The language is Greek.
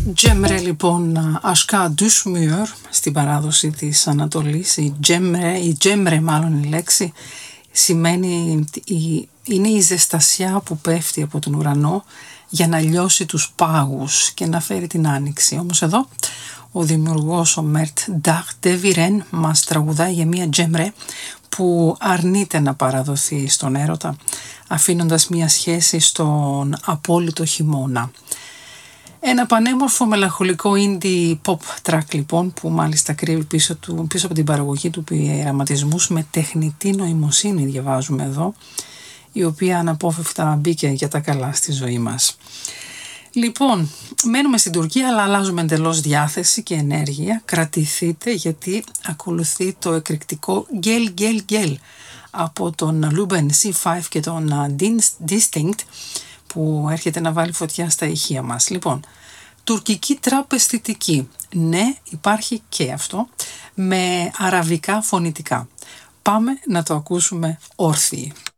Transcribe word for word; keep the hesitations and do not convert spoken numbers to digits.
Τζέμρε λοιπόν, ασκά ντουσμιόρ στην παράδοση της Ανατολής. Η τζέμρε, η τζέμρε μάλλον η λέξη, σημαίνει, η, είναι η ζεστασιά που πέφτει από τον ουρανό για να λιώσει τους πάγους και να φέρει την άνοιξη. Όμως εδώ ο δημιουργός, ο Mert Dagdeviren, μας τραγουδάει για μια τζέμρε που αρνείται να παραδοθεί στον έρωτα, αφήνοντας μια σχέση στον απόλυτο χειμώνα. Ένα πανέμορφο μελαγχολικό indie pop track λοιπόν, που μάλιστα κρύβει πίσω, του, πίσω από την παραγωγή του πειραματισμούς με τεχνητή νοημοσύνη, διαβάζουμε εδώ, η οποία αναπόφευκτα μπήκε για τα καλά στη ζωή μας. Λοιπόν, μένουμε στην Τουρκία, αλλά αλλάζουμε εντελώς διάθεση και ενέργεια. Κρατηθείτε, γιατί ακολουθεί το εκρηκτικό Gel Gel Gel από τον Luben σι φάιβ και τον Distinct, που έρχεται να βάλει φωτιά στα ηχεία μας. Λοιπόν, τουρκική τραπ αισθητική. Ναι, υπάρχει και αυτό, με αραβικά φωνητικά. Πάμε να το ακούσουμε όρθιοι.